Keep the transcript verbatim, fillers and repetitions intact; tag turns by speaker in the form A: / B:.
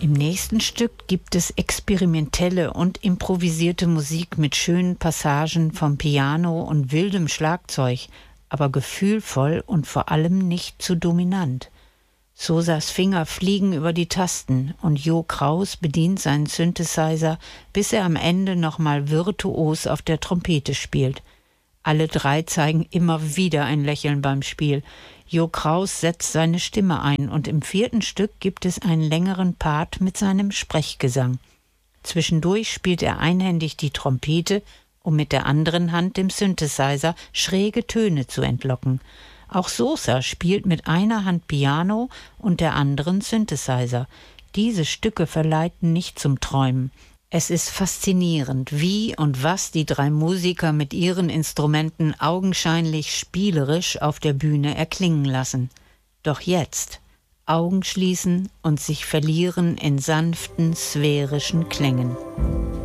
A: Im nächsten Stück gibt es experimentelle und improvisierte Musik mit schönen Passagen vom Piano und wildem Schlagzeug, aber gefühlvoll und vor allem nicht zu dominant. Sosas Finger fliegen über die Tasten und Jo Kraus bedient seinen Synthesizer, bis er am Ende nochmal virtuos auf der Trompete spielt. Alle drei zeigen immer wieder ein Lächeln beim Spiel. Jo Kraus setzt seine Stimme ein und im vierten Stück gibt es einen längeren Part mit seinem Sprechgesang. Zwischendurch spielt er einhändig die Trompete, um mit der anderen Hand dem Synthesizer schräge Töne zu entlocken. Auch Sosa spielt mit einer Hand Piano und der anderen Synthesizer. Diese Stücke verleiten nicht zum Träumen. Es ist faszinierend, wie und was die drei Musiker mit ihren Instrumenten augenscheinlich spielerisch auf der Bühne erklingen lassen. Doch jetzt Augen schließen und sich verlieren in sanften, sphärischen Klängen.